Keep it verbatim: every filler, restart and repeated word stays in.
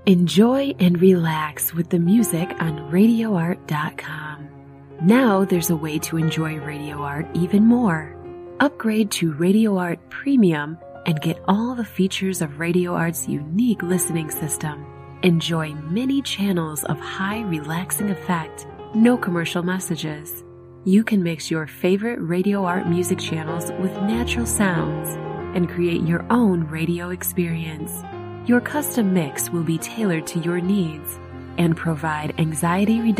Enjoy and relax with the music on radio art dot com. Now there's a way to enjoy Radio Art even more. Upgrade to Radio Art Premium and get all the features of Radio Art's unique listening system. Enjoy many channels of high relaxing effect, no commercial messages. You can mix your favorite Radio Art music channels with natural sounds and create your own radio experience. Your custom mix will be tailored to your needs and provide anxiety reduction